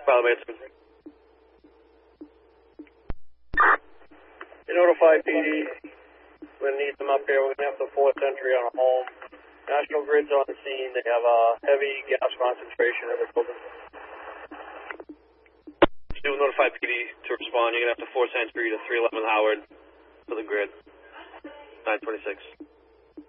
Pilot Manson. You notify PD. We're going to need them up here. We're going to have the 4th entry on a home. National Grid's on the scene. They have a heavy gas concentration in the building. Do notify PD to respond. You're going to have to 4th entry to 311 Howard for the grid. 926.